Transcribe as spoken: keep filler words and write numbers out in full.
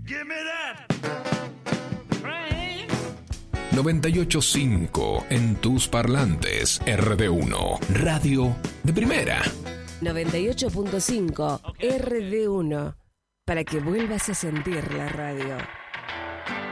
noventa y ocho punto cinco en tus parlantes. R D uno, radio de primera. noventa y ocho punto cinco R D uno, para que vuelvas a sentir la radio.